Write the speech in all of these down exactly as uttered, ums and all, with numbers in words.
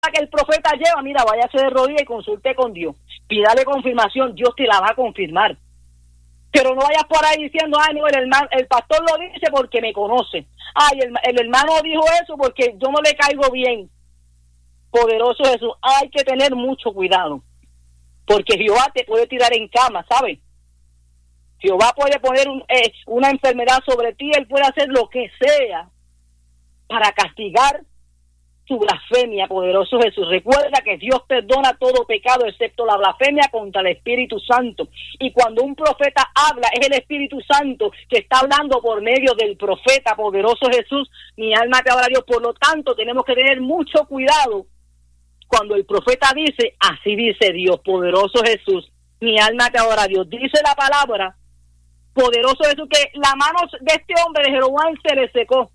que el profeta lleva, mira, váyase de rodillas y consulte con Dios. Pídale confirmación, Dios te la va a confirmar. Pero no vayas por ahí diciendo, ay, no, el hermano, el pastor lo dice porque me conoce. Ay, el, el hermano dijo eso porque yo no le caigo bien. Poderoso Jesús, hay que tener mucho cuidado. Porque Jehová te puede tirar en cama, ¿sabes? Jehová puede poner un, eh, una enfermedad sobre ti, Él puede hacer lo que sea para castigar tu blasfemia, poderoso Jesús. Recuerda que Dios perdona todo pecado excepto la blasfemia contra el Espíritu Santo. Y cuando un profeta habla, es el Espíritu Santo que está hablando por medio del profeta, poderoso Jesús. Mi alma te adora a Dios. Por lo tanto, tenemos que tener mucho cuidado cuando el profeta dice, así dice Dios, poderoso Jesús. Mi alma te adora a Dios. Dice la palabra, poderoso Jesús, que la mano de este hombre de Jeroboam se le secó.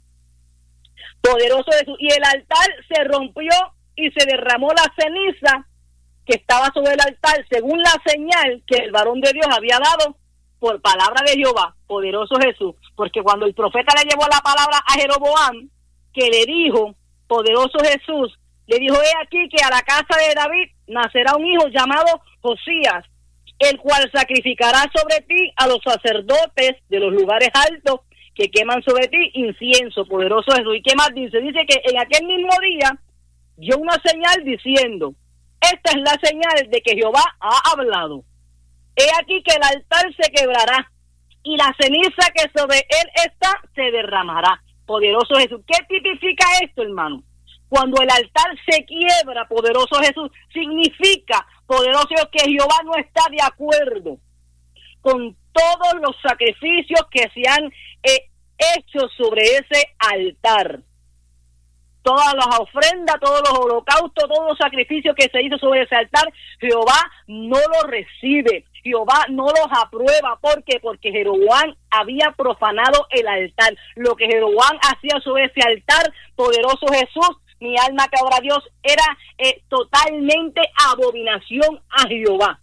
Poderoso Jesús, y el altar se rompió y se derramó la ceniza que estaba sobre el altar, según la señal que el varón de Dios había dado por palabra de Jehová, poderoso Jesús. Porque cuando el profeta le llevó la palabra a Jeroboam, que le dijo, poderoso Jesús, le dijo, he aquí que a la casa de David nacerá un hijo llamado Josías, el cual sacrificará sobre ti a los sacerdotes de los lugares altos que queman sobre ti incienso, poderoso Jesús. ¿Y qué más dice? Dice que en aquel mismo día dio una señal diciendo, esta es la señal de que Jehová ha hablado. He aquí que el altar se quebrará y la ceniza que sobre él está se derramará. Poderoso Jesús. ¿Qué tipifica esto, hermano? Cuando el altar se quiebra, poderoso Jesús, significa, poderoso Dios, que Jehová no está de acuerdo con todos los sacrificios que se han eh, hecho sobre ese altar. Todas las ofrendas, todos los holocaustos, todos los sacrificios que se hizo sobre ese altar, Jehová no los recibe. Jehová no los aprueba. ¿Por qué? Porque Jeroboam había profanado el altar. Lo que Jeroboam hacía sobre ese altar, poderoso Jesús, mi alma que adora a Dios, era eh, totalmente abominación a Jehová.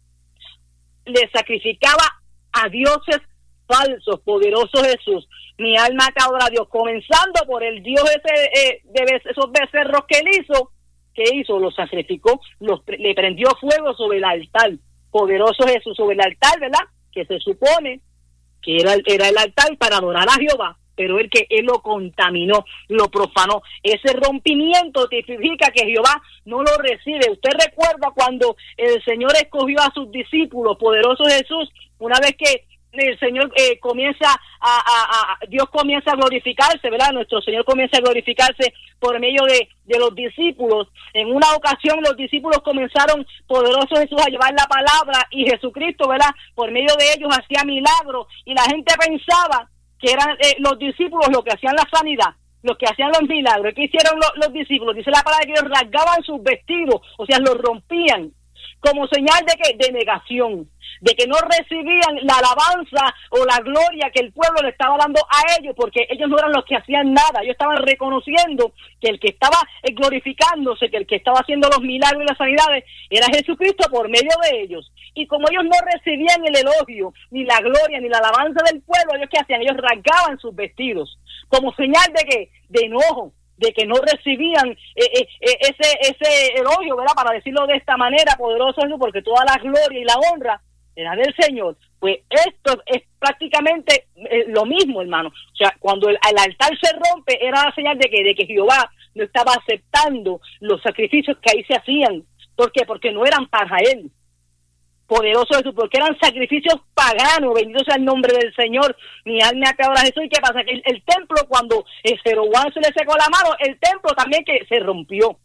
Le sacrificaba a dioses falsos, poderoso Jesús. Mi alma te adora a Dios, comenzando por el Dios ese eh, de esos becerros que él hizo. ¿Qué hizo? Los sacrificó, los, le prendió fuego sobre el altar. Poderoso Jesús, sobre el altar, ¿verdad? Que se supone que era, era el altar para adorar a Jehová, pero él que él lo contaminó, lo profanó. Ese rompimiento significa que Jehová no lo recibe. Usted recuerda cuando el Señor escogió a sus discípulos, poderoso Jesús, una vez que el Señor eh, comienza a, a, a, Dios comienza a glorificarse, ¿verdad? Nuestro Señor comienza a glorificarse por medio de, de los discípulos. En una ocasión los discípulos comenzaron, poderoso Jesús, a llevar la palabra, y Jesucristo, ¿verdad? Por medio de ellos hacía milagros, y la gente pensaba que eran eh, los discípulos los que hacían la sanidad, los que hacían los milagros. ¿Qué hicieron los, los discípulos? Dice la palabra que ellos rasgaban sus vestidos, o sea, los rompían, como señal de que de negación, de que no recibían la alabanza o la gloria que el pueblo le estaba dando a ellos, porque ellos no eran los que hacían nada. Ellos estaban reconociendo que el que estaba glorificándose, que el que estaba haciendo los milagros y las sanidades era Jesucristo por medio de ellos. Y como ellos no recibían el elogio, ni la gloria, ni la alabanza del pueblo, ellos ¿qué hacían? Ellos rasgaban sus vestidos, como señal de que, de enojo, de que no recibían eh, eh, eh, ese ese elogio, ¿verdad? Para decirlo de esta manera, poderoso Jesús, porque toda la gloria y la honra era del Señor. Pues esto es prácticamente eh, lo mismo, hermano. O sea, cuando el, el altar se rompe, era la señal de que, de que Jehová no estaba aceptando los sacrificios que ahí se hacían. ¿Por qué? Porque no eran para él. Poderoso Jesús, porque eran sacrificios paganos. Bendito sea el nombre del Señor. Mi alma acaba Jesús. ¿Y qué pasa? Que el, el templo, cuando el Jeroboam se le secó la mano, el templo también que se rompió.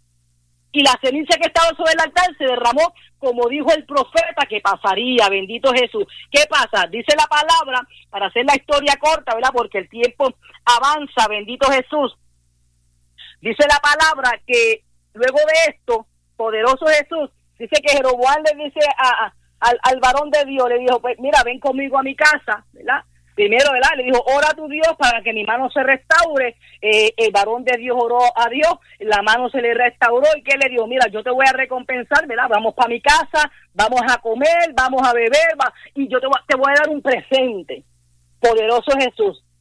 Y la ceniza que estaba sobre el altar se derramó, como dijo el profeta que pasaría. Bendito Jesús. ¿Qué pasa? Dice la palabra, para hacer la historia corta, ¿verdad? Porque el tiempo avanza. Bendito Jesús. Dice la palabra que luego de esto, poderoso Jesús, dice que Jeroboam le dice a, a Al, al varón de Dios, le dijo, pues mira, ven conmigo a mi casa, ¿verdad? Primero, ¿verdad? Le dijo, ora a tu Dios para que mi mano se restaure. Eh, el varón de Dios oró a Dios, la mano se le restauró. ¿Y qué le dijo? Mira, yo te voy a recompensar, ¿verdad? Vamos para mi casa, vamos a comer, vamos a beber, va, y yo te voy, te voy a dar un presente. Poderoso Jesús.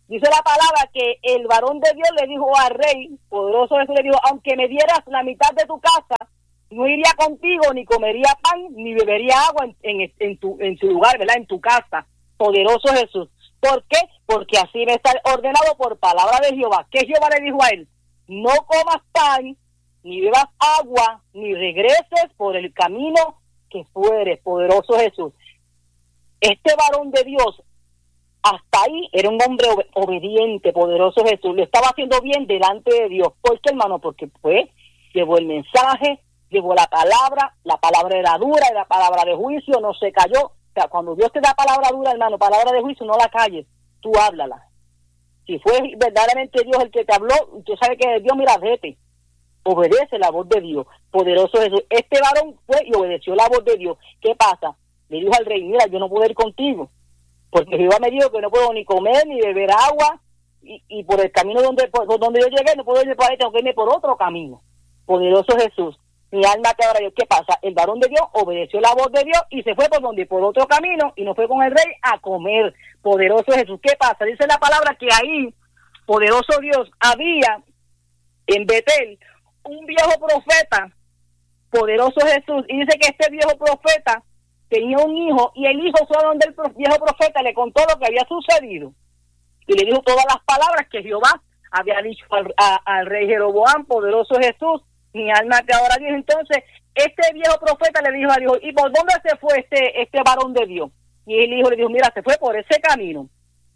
Dice la palabra que el varón de Dios le dijo al rey, poderoso Jesús, le dijo, aunque me dieras la mitad de tu casa, no iría contigo, ni comería pan, ni bebería agua en, en, en, tu, en tu lugar, ¿verdad? En tu casa, poderoso Jesús. ¿Por qué? Porque así me está ordenado por palabra de Jehová. ¿Qué Jehová le dijo a él? No comas pan, ni bebas agua, ni regreses por el camino que fueres, poderoso Jesús. Este varón de Dios, hasta ahí, era un hombre ob- obediente, poderoso Jesús. Lo estaba haciendo bien delante de Dios. ¿Por qué, hermano? Porque pues llevó el mensaje, llevó la palabra, la palabra era dura, era palabra de juicio, no se cayó. O sea, cuando Dios te da palabra dura, hermano, palabra de juicio, no la calles, tú háblala. Si fue verdaderamente Dios el que te habló, tú sabes que Dios, mira, vete, obedece la voz de Dios, poderoso Jesús. Este varón fue y obedeció la voz de Dios. ¿Qué pasa? Le dijo al rey, mira, yo no puedo ir contigo, porque Jehová me dijo que no puedo ni comer, ni beber agua, y, y por el camino donde, por, donde yo llegué, no puedo irme por ahí, tengo que irme por otro camino. Poderoso Jesús, mi alma te adora Dios. ¿Qué pasa? El varón de Dios obedeció la voz de Dios y se fue por donde, por otro camino, y no fue con el rey a comer. Poderoso Jesús, ¿qué pasa? Dice la palabra que ahí, poderoso Dios, había en Betel un viejo profeta, poderoso Jesús, y dice que este viejo profeta tenía un hijo, y el hijo fue donde el viejo profeta le contó lo que había sucedido, y le dijo todas las palabras que Jehová había dicho al, a, al rey Jeroboam, poderoso Jesús, mi alma te adora Dios. Entonces, este viejo profeta le dijo a Dios, ¿y por dónde se fue este, este varón de Dios? Y el hijo le dijo, mira, se fue por ese camino.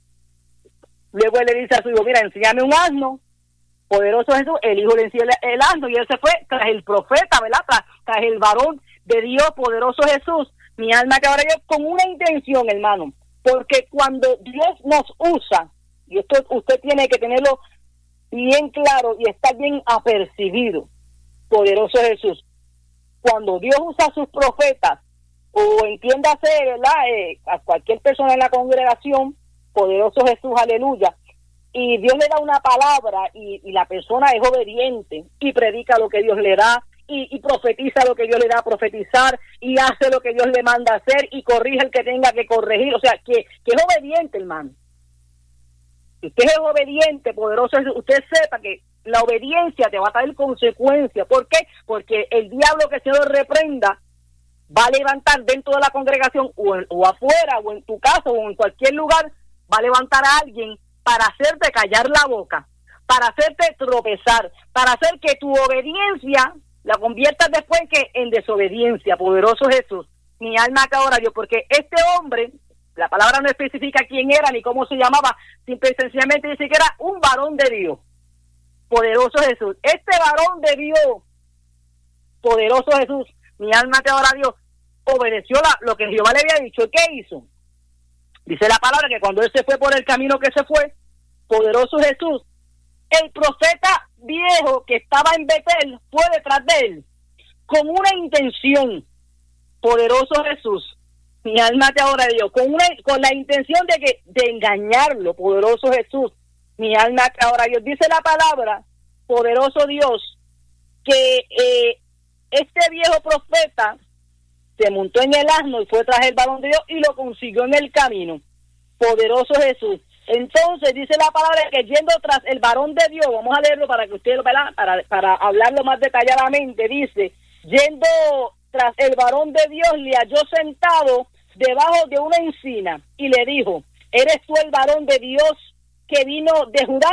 Luego él le dice a su hijo, mira, enséñame un asno, poderoso Jesús. El hijo le enseñó el, el asno, y él se fue tras el profeta, ¿verdad? Tras, tras el varón de Dios, poderoso Jesús. Mi alma que ahora yo, con una intención, hermano, porque cuando Dios nos usa, y esto usted tiene que tenerlo bien claro y estar bien apercibido, poderoso Jesús, cuando Dios usa a sus profetas, o entiéndase, ¿verdad? Eh, a cualquier persona en la congregación, poderoso Jesús, aleluya, y Dios le da una palabra, y, y la persona es obediente, y predica lo que Dios le da, Y, y profetiza lo que Dios le da a profetizar, y hace lo que Dios le manda a hacer, y corrige el que tenga que corregir, o sea, que, que es obediente, hermano. Si usted es obediente, poderoso, usted sepa que la obediencia te va a traer consecuencias. ¿Por qué? Porque el diablo, que se lo reprenda, va a levantar dentro de la congregación, o, en, o afuera, o en tu casa, o en cualquier lugar, va a levantar a alguien para hacerte callar la boca, para hacerte tropezar, para hacer que tu obediencia la conviertas después que en desobediencia, poderoso Jesús. Mi alma que ahora Dios, porque este hombre, la palabra no especifica quién era ni cómo se llamaba, simple y sencillamente dice que era un varón de Dios, poderoso Jesús. Este varón de Dios, poderoso Jesús, mi alma que ahora Dios, obedeció la, lo que Jehová le había dicho. ¿Qué hizo? Dice la palabra que cuando él se fue por el camino que se fue, poderoso Jesús, el profeta viejo que estaba en Betel fue detrás de él con una intención, poderoso Jesús, mi alma te adora Dios, con una con la intención de que de engañarlo, poderoso Jesús, mi alma te adora Dios. Dice la palabra, poderoso Dios, que eh, este viejo profeta se montó en el asno y fue tras el varón de Dios y lo consiguió en el camino, poderoso Jesús. Entonces dice la palabra que yendo tras el varón de Dios, vamos a leerlo para que usted lo vea, para, para hablarlo más detalladamente, dice, yendo tras el varón de Dios, le halló sentado debajo de una encina y le dijo, ¿eres tú el varón de Dios que vino de Judá?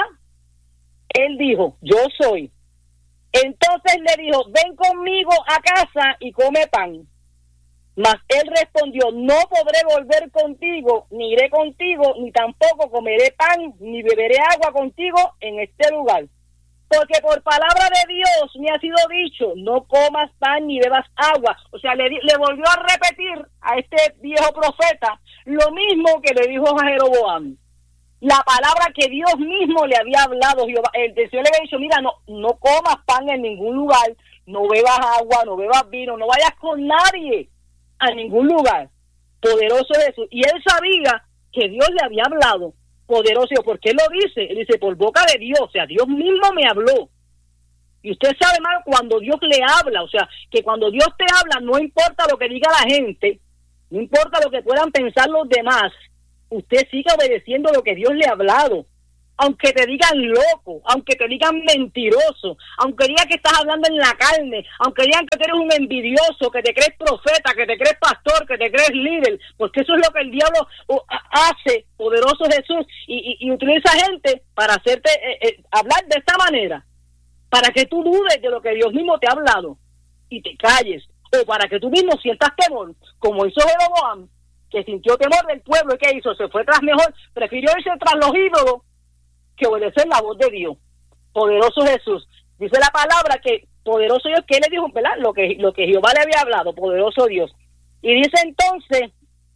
Él dijo, yo soy. Entonces le dijo, ven conmigo a casa y come pan. Mas él respondió, no podré volver contigo, ni iré contigo, ni tampoco comeré pan, ni beberé agua contigo en este lugar. Porque por palabra de Dios me ha sido dicho, no comas pan ni bebas agua. O sea, le, le volvió a repetir a este viejo profeta lo mismo que le dijo a Jeroboam. La palabra que Dios mismo le había hablado, Jehová, el Señor le había dicho, mira, no, no comas pan en ningún lugar, no bebas agua, no bebas vino, no vayas con nadie a ningún lugar, poderoso Jesús. Y él sabía que Dios le había hablado, poderoso. ¿Por qué lo dice? Él dice, por boca de Dios, o sea, Dios mismo me habló. Y usted sabe, hermano, cuando Dios le habla, o sea, que cuando Dios te habla, no importa lo que diga la gente, no importa lo que puedan pensar los demás, usted siga obedeciendo lo que Dios le ha hablado, aunque te digan loco, aunque te digan mentiroso, aunque digan que estás hablando en la carne, aunque digan que tú eres un envidioso, que te crees profeta, que te crees pastor, que te crees líder, porque eso es lo que el diablo hace, poderoso Jesús, y, y, y utiliza gente para hacerte eh, eh, hablar de esta manera, para que tú dudes de lo que Dios mismo te ha hablado y te calles, o para que tú mismo sientas temor, como hizo Jeroboam, que sintió temor del pueblo. ¿Y qué hizo? Se fue tras mejor, prefirió irse tras los ídolos que obedecer la voz de Dios. Poderoso Jesús. Dice la palabra que poderoso Dios, ¿qué le dijo? ¿Verdad? Lo que, lo que Jehová le había hablado, poderoso Dios. Y dice entonces,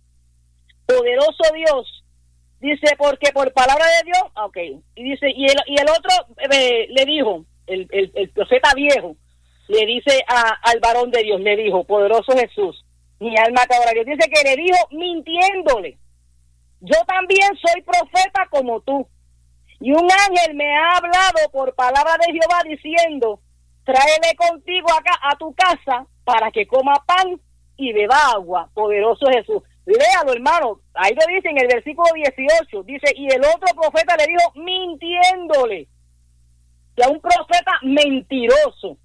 poderoso Dios, dice, porque por palabra de Dios, ok, y dice, y el, y el otro eh, le dijo, el, el, el profeta viejo, le dice a, al varón de Dios, le dijo, poderoso Jesús, mi alma te adora. Dios dice que le dijo mintiéndole, yo también soy profeta como tú, y un ángel me ha hablado por palabra de Jehová diciendo, tráele contigo acá a tu casa para que coma pan y beba agua. Poderoso Jesús. Léalo, hermano. Ahí lo dice en el versículo dieciocho. Dice, y el otro profeta le dijo mintiéndole. Que a un profeta mentiroso.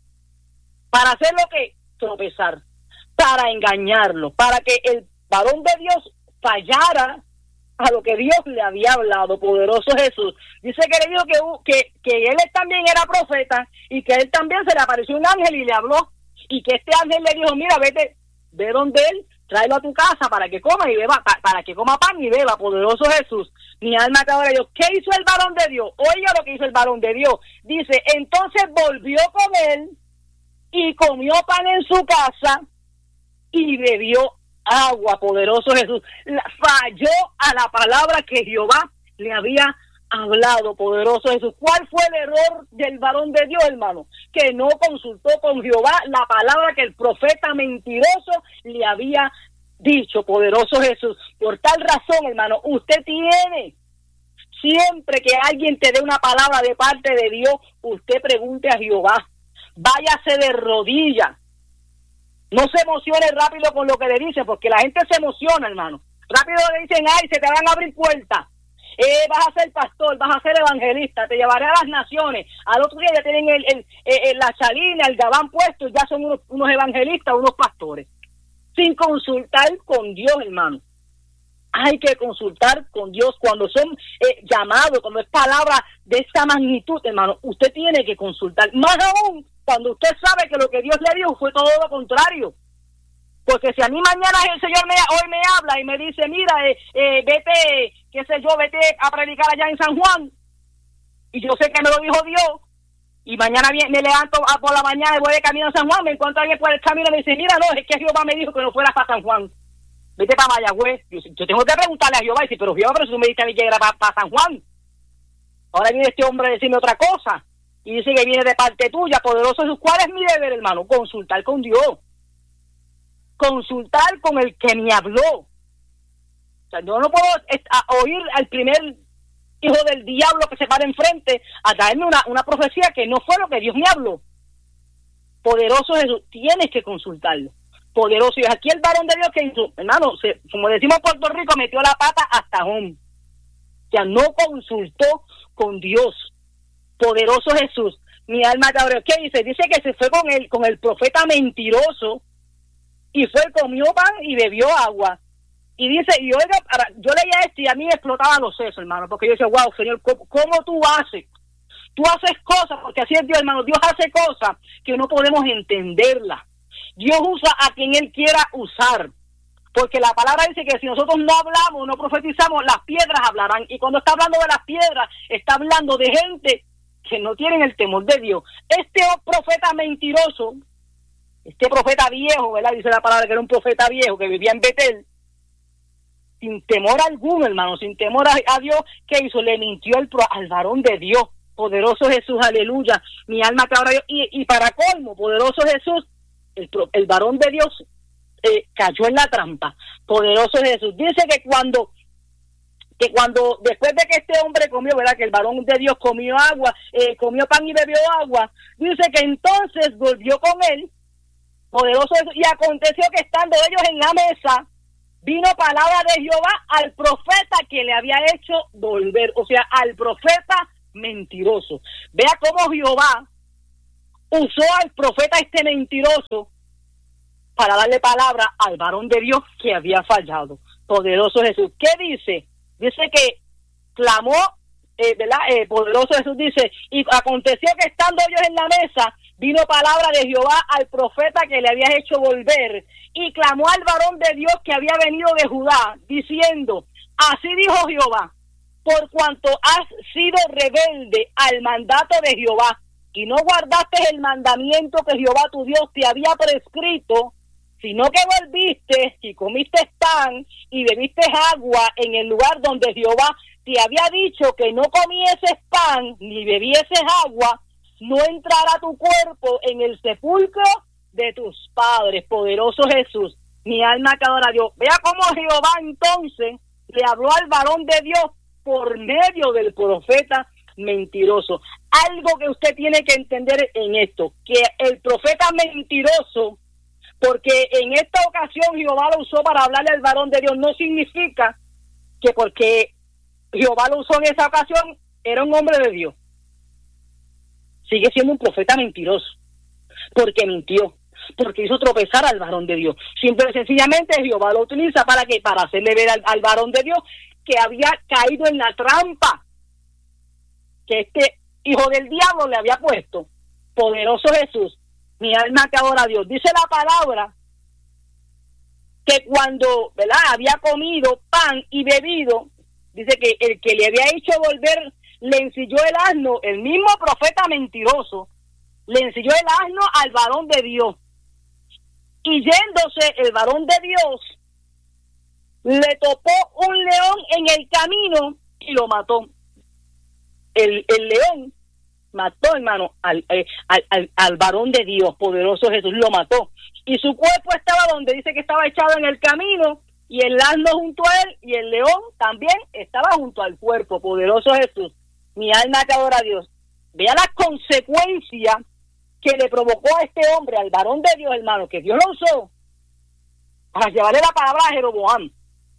Para hacer lo que tropezar. Para engañarlo. Para que el varón de Dios fallara a lo que Dios le había hablado. Poderoso Jesús. Dice que le dijo que, que, que él también era profeta y que él también se le apareció un ángel y le habló. Y que este ángel le dijo, mira, vete, ve donde él, tráelo a tu casa para que coma y beba, pa, para que coma pan y beba. Poderoso Jesús. Mi alma te adora. Dios. ¿Qué hizo el varón de Dios? Oiga lo que hizo el varón de Dios. Dice, entonces volvió con él y comió pan en su casa y bebió agua. Poderoso Jesús. La, falló a la palabra que Jehová le había hablado. Poderoso Jesús. ¿Cuál fue el error del varón de Dios, hermano? Que no consultó con Jehová la palabra que el profeta mentiroso le había dicho. Poderoso Jesús. Por tal razón, hermano, usted tiene, siempre que alguien te dé una palabra de parte de Dios, usted pregunte a Jehová. Váyase de rodillas. No se emocione rápido con lo que le dicen, porque la gente se emociona, hermano. Rápido le dicen, ay, se te van a abrir puertas. Eh, vas a ser pastor, vas a ser evangelista, te llevaré a las naciones. Al otro día ya tienen el, el, el, la chalina, el gabán puesto, ya son unos, unos evangelistas, unos pastores. Sin consultar con Dios, hermano. Hay que consultar con Dios cuando son eh, llamados, cuando es palabra de esta magnitud, hermano. Usted tiene que consultar. Más aún cuando usted sabe que lo que Dios le dijo fue todo lo contrario. Porque si a mí mañana el Señor me, hoy me habla y me dice, mira, eh, eh, vete, qué sé yo, vete a predicar allá en San Juan, y yo sé que me lo dijo Dios, y mañana bien, me levanto a, por la mañana y voy de camino a San Juan, me encuentro a alguien por el camino y me dice, mira, no, es que Jehová me dijo que no fueras para San Juan, vete para Mayagüez. Yo, yo tengo que preguntarle a Jehová y decir, pero Jehová, pero si tú me dijiste a mí que era para, para San Juan. Ahora viene este hombre a decirme otra cosa, y dice que viene de parte tuya. Poderoso Jesús. ¿Cuál es mi deber, hermano? Consultar con Dios. Consultar con el que me habló. O sea, yo no puedo oír al primer hijo del diablo que se para enfrente a traerme una, una profecía que no fue lo que Dios me habló. Poderoso Jesús. Tienes que consultarlo. Poderoso. Y aquí el varón de Dios que hizo, hermano, se, como decimos en Puerto Rico, metió la pata hasta home. O sea, no consultó con Dios. Poderoso Jesús. Mi alma te adora. ¿Qué dice? Dice que se fue con el, con el profeta mentiroso y fue, comió pan y bebió agua. Y dice, y oiga, yo leía esto y a mí me explotaba los sesos, hermano, porque yo decía, wow, Señor, ¿cómo, cómo tú haces? Tú haces cosas, porque así es Dios, hermano. Dios hace cosas que no podemos entenderlas. Dios usa a quien Él quiera usar. Porque la palabra dice que si nosotros no hablamos, no profetizamos, las piedras hablarán. Y cuando está hablando de las piedras, está hablando de gente que no tienen el temor de Dios. Este profeta mentiroso, este profeta viejo, ¿verdad? Dice la palabra que era un profeta viejo que vivía en Betel, sin temor alguno, hermano, sin temor a, a Dios, ¿qué hizo? Le mintió el, al varón de Dios. Poderoso Jesús, aleluya. Mi alma te adora. Y, y para colmo, poderoso Jesús, el, el varón de Dios eh, cayó en la trampa. Poderoso Jesús. Dice que cuando que cuando, después de que este hombre comió, ¿verdad? Que el varón de Dios comió agua, eh, comió pan y bebió agua, dice que entonces volvió con él, poderoso Jesús, y aconteció que estando ellos en la mesa, vino palabra de Jehová al profeta que le había hecho volver, o sea, al profeta mentiroso. Vea cómo Jehová usó al profeta este mentiroso para darle palabra al varón de Dios que había fallado. Poderoso Jesús. ¿Qué dice? Dice que clamó, eh, ¿verdad? Eh, poderoso Jesús dice, y aconteció que estando ellos en la mesa, vino palabra de Jehová al profeta que le había hecho volver, y clamó al varón de Dios que había venido de Judá, diciendo, así dijo Jehová, por cuanto has sido rebelde al mandato de Jehová, y no guardaste el mandamiento que Jehová tu Dios te había prescrito, sino que volviste y comiste pan y bebiste agua en el lugar donde Jehová te había dicho que no comieses pan ni bebieses agua, no entrará tu cuerpo en el sepulcro de tus padres. Poderoso Jesús, mi alma que adora a Dios. Vea cómo Jehová entonces le habló al varón de Dios por medio del profeta mentiroso. Algo que usted tiene que entender en esto, que el profeta mentiroso, porque en esta ocasión Jehová lo usó para hablarle al varón de Dios, no significa que porque Jehová lo usó en esa ocasión era un hombre de Dios. Sigue siendo un profeta mentiroso, porque mintió, porque hizo tropezar al varón de Dios. Simple y sencillamente Jehová lo utiliza para que para hacerle ver al, al varón de Dios que había caído en la trampa que este hijo del diablo le había puesto. Poderoso Jesús, mi alma que adora a Dios. Dice la palabra que cuando, ¿verdad?, había comido pan y bebido, dice que el que le había hecho volver le ensilló el asno, el mismo profeta mentiroso, le ensilló el asno al varón de Dios. Y yéndose el varón de Dios, le topó un león en el camino y lo mató. El, el león mató, hermano, al, eh, al, al, al varón de Dios, poderoso Jesús, lo mató. Y su cuerpo estaba donde dice que estaba echado en el camino, y el asno junto a él, y el león también estaba junto al cuerpo, poderoso Jesús. Mi alma que adora a Dios. Vea la consecuencia que le provocó a este hombre, al varón de Dios, hermano, que Dios lo usó para llevarle la palabra a Jeroboam,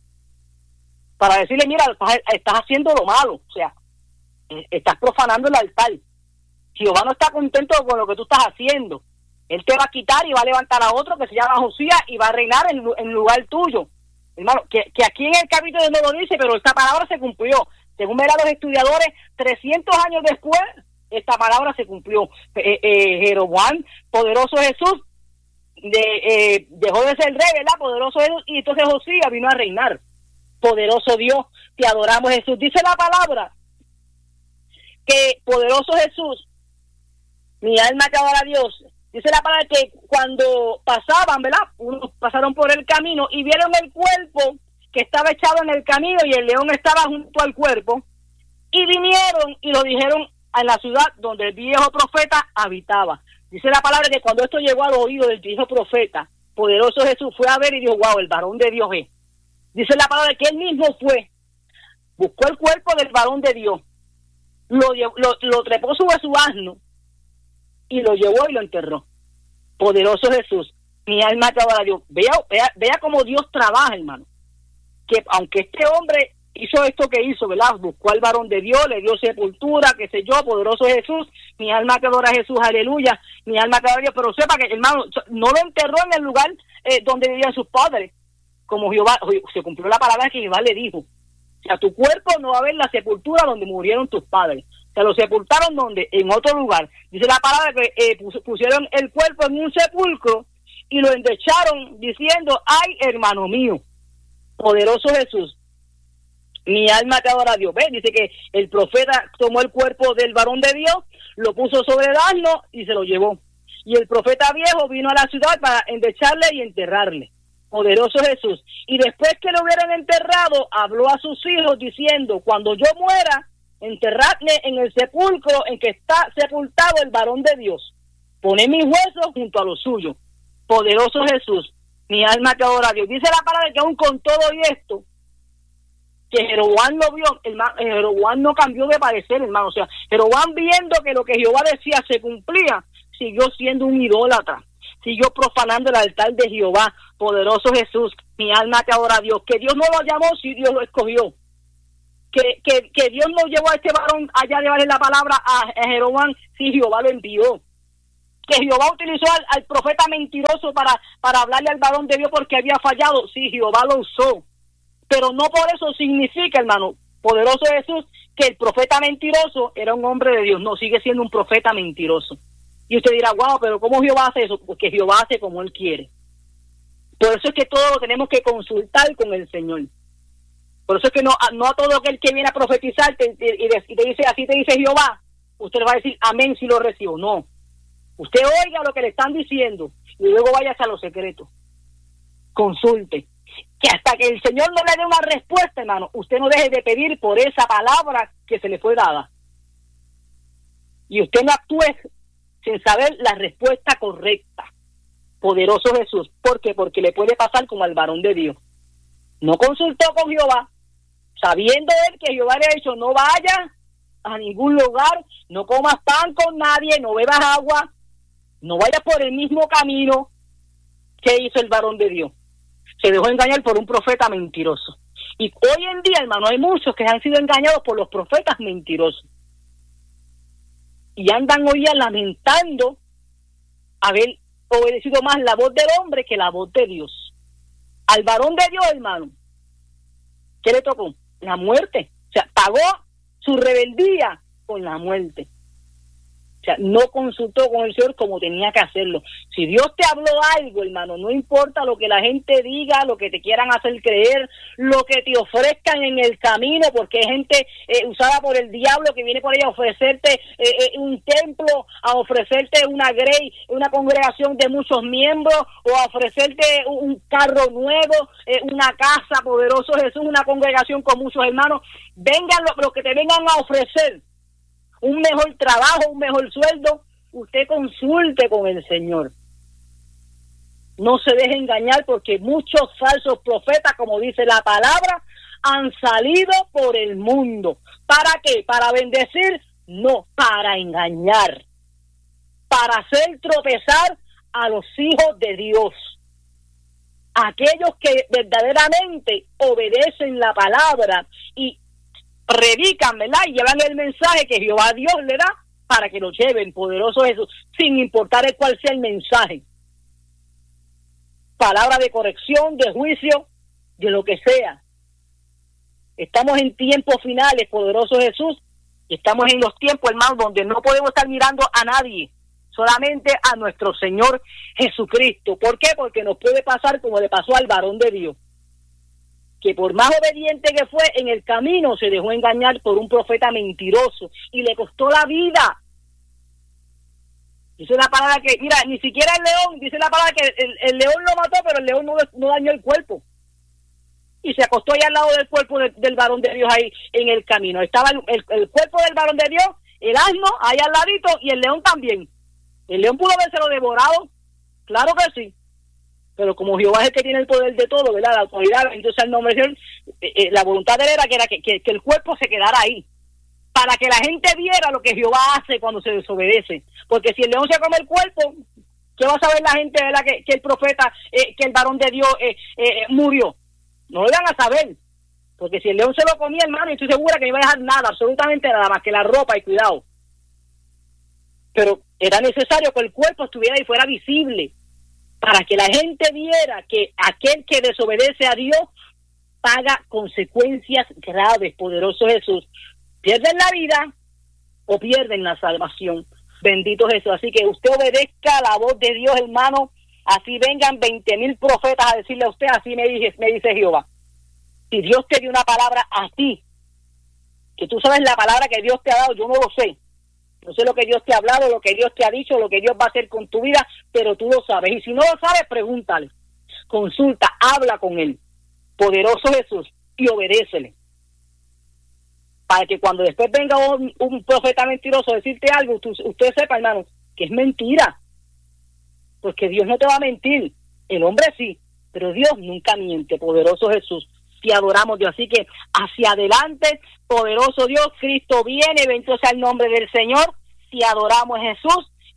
para decirle, mira, estás, estás haciendo lo malo, o sea, estás profanando el altar. Jehová no está contento con lo que tú estás haciendo. Él te va a quitar y va a levantar a otro que se llama Josías y va a reinar en, en lugar tuyo. Hermano, que, que aquí en el capítulo no lo dice, pero esta palabra se cumplió. Según verán los estudiadores, trescientos años después, esta palabra se cumplió. Eh, eh, Jeroboam, poderoso Jesús, de, eh, dejó de ser rey, ¿verdad? Poderoso Jesús, y entonces Josías vino a reinar. Poderoso Dios, te adoramos, Jesús. Dice la palabra que poderoso Jesús, mi alma que adora a Dios, dice la palabra que cuando pasaban, ¿verdad?, unos pasaron por el camino y vieron el cuerpo que estaba echado en el camino y el león estaba junto al cuerpo, y vinieron y lo dijeron a la ciudad donde el viejo profeta habitaba. Dice la palabra que cuando esto llegó al oído del viejo profeta, poderoso Jesús fue a ver y dijo, wow, el varón de Dios es. Dice la palabra que él mismo fue, buscó el cuerpo del varón de Dios, lo, lo, lo trepó sobre su asno y lo llevó y lo enterró. Poderoso Jesús, mi alma te adora a Dios. Vea, vea, vea cómo Dios trabaja, hermano. Que aunque este hombre hizo esto que hizo, ¿verdad?, buscó al varón de Dios, le dio sepultura, qué sé yo, poderoso Jesús, mi alma que adora a Jesús, aleluya, mi alma que adora a Dios, pero sepa que, hermano, no lo enterró en el lugar eh, donde vivían sus padres, como Jehová, se cumplió la palabra que Jehová le dijo. O sea, tu cuerpo no va a ver la sepultura donde murieron tus padres. Se lo sepultaron donde, en otro lugar. Dice la palabra que eh, pusieron el cuerpo en un sepulcro y lo endecharon diciendo, ay, hermano mío, poderoso Jesús, mi alma te adora a Dios. ¿Ves? Dice que el profeta tomó el cuerpo del varón de Dios, lo puso sobre el asno y se lo llevó. Y el profeta viejo vino a la ciudad para endecharle y enterrarle. Poderoso Jesús. Y después que lo hubieran enterrado, habló a sus hijos diciendo, cuando yo muera, enterradme en el sepulcro en que está sepultado el varón de Dios. Poned mis huesos junto a los suyos. Poderoso Jesús, mi alma que adora a Dios. Dice la palabra que aún con todo y esto, que Jeroboam lo vio, hermano, Jeroboam no cambió de parecer, hermano. O sea, Jeroboam viendo que lo que Jehová decía se cumplía, siguió siendo un idólatra. siguió profanando el altar de Jehová. Poderoso Jesús, mi alma te adora a Dios. Que Dios no lo llamó, si Dios lo escogió. Que, que, que Dios no llevó a este varón allá a llevarle la palabra a, a Jeroboam, si Jehová lo envió. Que Jehová utilizó al, al profeta mentiroso para, para hablarle al varón de Dios porque había fallado, si Jehová lo usó. Pero no por eso significa, hermano, poderoso Jesús, que el profeta mentiroso era un hombre de Dios. No, sigue siendo un profeta mentiroso. Y usted dirá, wow, pero ¿cómo Jehová hace eso? Porque Jehová hace como Él quiere. Por eso es que todo lo tenemos que consultar con el Señor. Por eso es que no, no a todo aquel que viene a profetizar te, te, y, te, y te dice, así te dice Jehová, usted le va a decir, amén, si lo recibo. No. Usted oiga lo que le están diciendo y luego váyase a los secretos. Consulte. Que hasta que el Señor no le dé una respuesta, hermano, usted no deje de pedir por esa palabra que se le fue dada. Y usted no actúe sin saber la respuesta correcta. Poderoso Jesús. ¿Por qué? Porque le puede pasar como al varón de Dios. No consultó con Jehová, sabiendo él que Jehová le ha dicho, no vayas a ningún lugar, no comas pan con nadie, no bebas agua, no vayas por el mismo camino. ¿Qué hizo el varón de Dios? Se dejó engañar por un profeta mentiroso. Y hoy en día, hermano, hay muchos que han sido engañados por los profetas mentirosos. Y andan hoy día lamentando haber obedecido más la voz del hombre que la voz de Dios. Al varón de Dios, hermano, ¿qué le tocó? La muerte. O sea, pagó su rebeldía con la muerte. O sea, no consultó con el Señor como tenía que hacerlo. Si Dios te habló algo, hermano, no importa lo que la gente diga, lo que te quieran hacer creer, lo que te ofrezcan en el camino, porque hay gente eh, usada por el diablo que viene por ahí a ofrecerte eh, eh, un templo, a ofrecerte una grey, una congregación de muchos miembros, o a ofrecerte un carro nuevo, eh, una casa, poderoso Jesús, una congregación con muchos hermanos. Vengan los lo que te vengan a ofrecer. Un mejor trabajo, un mejor sueldo, usted consulte con el Señor. No se deje engañar porque muchos falsos profetas, como dice la palabra, han salido por el mundo. ¿Para qué? ¿Para bendecir? No, para engañar. Para hacer tropezar a los hijos de Dios. Aquellos que verdaderamente obedecen la palabra y predican, ¿verdad? Y llevan el mensaje que Jehová Dios le da para que lo lleven, poderoso Jesús, sin importar el cuál sea el mensaje. Palabra de corrección, de juicio, de lo que sea. Estamos en tiempos finales, poderoso Jesús, y estamos en los tiempos, hermano, donde no podemos estar mirando a nadie, solamente a nuestro Señor Jesucristo. ¿Por qué? Porque nos puede pasar como le pasó al varón de Dios, que por más obediente que fue, en el camino se dejó engañar por un profeta mentiroso y le costó la vida. Dice la palabra que, mira, ni siquiera el león, dice la palabra que el, el león lo mató, pero el león no, no dañó el cuerpo. Y se acostó ahí al lado del cuerpo de, del varón de Dios ahí en el camino. Estaba el, el, el cuerpo del varón de Dios, el asno ahí al ladito y el león también. El león pudo habérselo devorado, claro que sí. Pero como Jehová es el que tiene el poder de todo, ¿verdad? La autoridad, entonces el nombre de Dios, eh, eh, la voluntad de él era que, era que, que, que el cuerpo se quedara ahí, para que la gente viera lo que Jehová hace cuando se desobedece. Porque si el león se come el cuerpo, ¿qué va a saber la gente, verdad? Que, que el profeta, eh, que el varón de Dios eh, eh, murió. No lo van a saber. Porque si el león se lo comía, hermano, estoy segura que no iba a dejar nada, absolutamente nada más que la ropa y cuidado. Pero era necesario que el cuerpo estuviera y fuera visible, para que la gente viera que aquel que desobedece a Dios paga consecuencias graves, poderoso Jesús. Pierden la vida o pierden la salvación. Bendito Jesús. Así que usted obedezca la voz de Dios, hermano. Así vengan veinte mil profetas a decirle a usted, así me dice, me dice Jehová. Si Dios te dio una palabra a ti, que tú sabes la palabra que Dios te ha dado, yo no lo sé. No sé lo que Dios te ha hablado, lo que Dios te ha dicho, lo que Dios va a hacer con tu vida, pero tú lo sabes. Y si no lo sabes, pregúntale, consulta, habla con Él, poderoso Jesús, y obedécele. Para que cuando después venga un, un profeta mentiroso a decirte algo, tú, usted sepa, hermano, que es mentira. Porque Dios no te va a mentir. El hombre sí, pero Dios nunca miente, poderoso Jesús. Te adoramos, Dios. Así que hacia adelante, poderoso Dios, Cristo viene, bendito sea el nombre del Señor. Te adoramos, Jesús.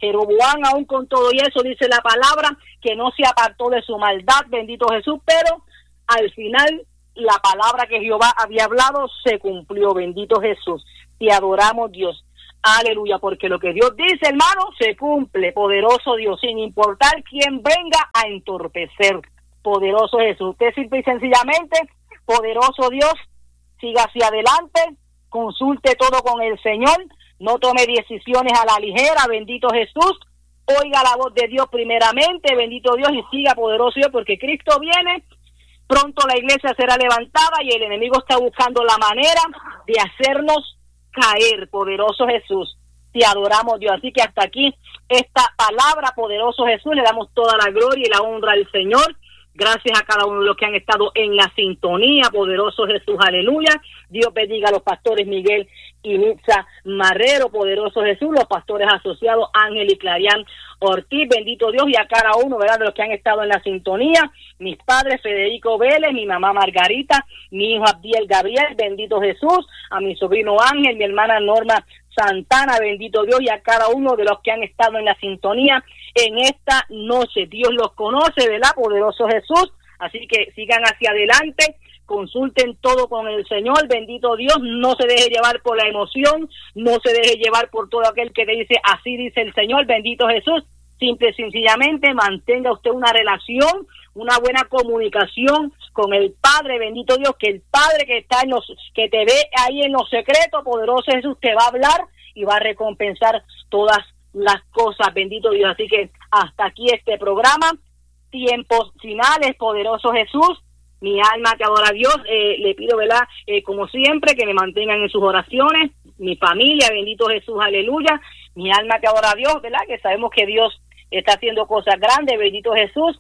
Jeroboam, aún con todo y eso, dice la palabra, que no se apartó de su maldad, bendito Jesús, pero al final la palabra que Jehová había hablado se cumplió, bendito Jesús. Te adoramos, Dios. Aleluya, porque lo que Dios dice, hermano, se cumple, poderoso Dios, sin importar quién venga a entorpecer. Poderoso Jesús. Usted simple y sencillamente, poderoso Dios, siga hacia adelante, consulte todo con el Señor, no tome decisiones a la ligera, bendito Jesús, oiga la voz de Dios primeramente, bendito Dios, y siga, poderoso Dios, porque Cristo viene, pronto la iglesia será levantada y el enemigo está buscando la manera de hacernos caer, poderoso Jesús. Te adoramos, Dios. Así que hasta aquí esta palabra, poderoso Jesús, le damos toda la gloria y la honra al Señor. Gracias a cada uno de los que han estado en la sintonía, poderoso Jesús, aleluya. Dios bendiga a los pastores Miguel y Nitza Marrero, poderoso Jesús, los pastores asociados Ángel y Clarián Ortiz, bendito Dios, y a cada uno, ¿verdad?, de los que han estado en la sintonía, mis padres Federico Vélez, mi mamá Margarita, mi hijo Abdiel Gabriel, bendito Jesús, a mi sobrino Ángel, mi hermana Norma Santana, bendito Dios, y a cada uno de los que han estado en la sintonía en esta noche. Dios los conoce, ¿verdad?, poderoso Jesús, así que sigan hacia adelante, consulten todo con el Señor, bendito Dios, no se deje llevar por la emoción, no se deje llevar por todo aquel que te dice, así dice el Señor, bendito Jesús, simple y sencillamente mantenga usted una relación, una buena comunicación con el Padre, bendito Dios, que el Padre que está en los, que te ve ahí en los secretos, poderoso Jesús, te va a hablar y va a recompensar todas las cosas, bendito Dios. Así que hasta aquí este programa, tiempos finales, poderoso Jesús, mi alma te adora a Dios, eh, le pido, ¿verdad?, eh, como siempre, que me mantengan en sus oraciones, mi familia, bendito Jesús, aleluya, mi alma te adora a Dios, ¿verdad?, que sabemos que Dios está haciendo cosas grandes, bendito Jesús,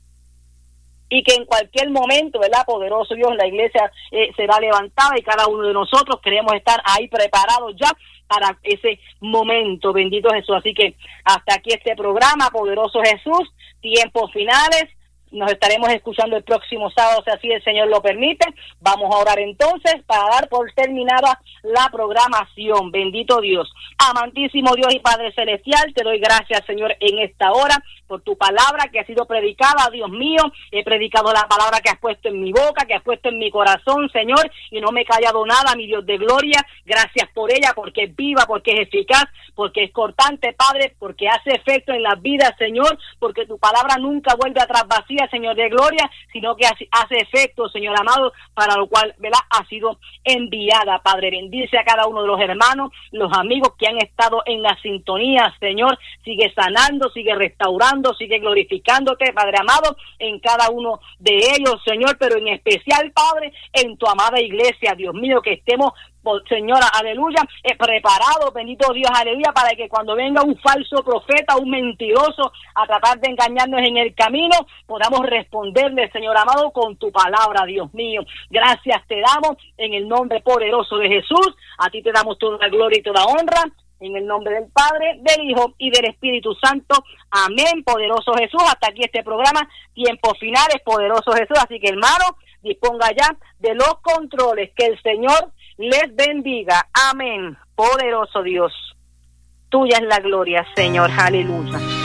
y que en cualquier momento, ¿verdad?, poderoso Dios, la iglesia eh, será levantada y cada uno de nosotros queremos estar ahí preparados ya para ese momento, bendito Jesús. Así que hasta aquí este programa, poderoso Jesús, tiempos finales. Nos estaremos escuchando el próximo sábado, si así el Señor lo permite. Vamos a orar entonces para dar por terminada la programación. Bendito Dios. Amantísimo Dios y Padre Celestial, te doy gracias, Señor, en esta hora por tu palabra que ha sido predicada, Dios mío. He predicado la palabra que has puesto en mi boca, que has puesto en mi corazón, Señor, y no me he callado nada, mi Dios de gloria. Gracias por ella, porque es viva, porque es eficaz, porque es cortante, Padre, porque hace efecto en las vidas, Señor, porque tu palabra nunca vuelve atrás vacía, Señor de gloria, sino que hace efecto, Señor amado, para lo cual, ¿verdad?, ha sido enviada, Padre. Bendice a cada uno de los hermanos, los amigos que han estado en la sintonía, Señor. Sigue sanando, sigue restaurando, sigue glorificándote, Padre amado, en cada uno de ellos, Señor, pero en especial, Padre, en tu amada iglesia, Dios mío, que estemos, Señora, aleluya, eh, preparado, bendito Dios, aleluya, para que cuando venga un falso profeta, un mentiroso, a tratar de engañarnos en el camino, podamos responderle, Señor amado, con tu palabra, Dios mío. Gracias te damos en el nombre poderoso de Jesús. A ti te damos toda la gloria y toda honra, en el nombre del Padre, del Hijo y del Espíritu Santo. Amén, poderoso Jesús. Hasta aquí este programa, tiempos finales, poderoso Jesús. Así que, hermano, disponga ya de los controles. Que el Señor les bendiga. Amén. Poderoso Dios. Tuya es la gloria, Señor. Aleluya.